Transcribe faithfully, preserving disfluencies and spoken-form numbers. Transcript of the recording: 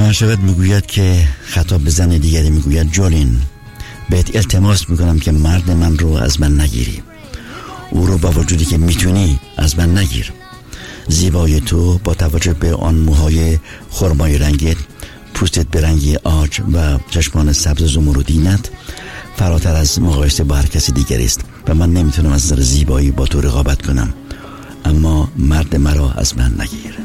معشوقت میگوید که خطاب به زن دیگری میگوید جولین، بهت التماس میکنم که مرد من رو از من نگیری. او رو با وجودی که میتونی از من نگیر. زیبایی تو با توجه به آن موهای خرمای رنگت، پوستت به رنگی عاج و چشمان سبز زمردینت فراتر از مقایسه با هر کسی دیگری است و من نمیتونم از نظر زیبایی با تو رقابت کنم. اما مرد مرا از من نگیر.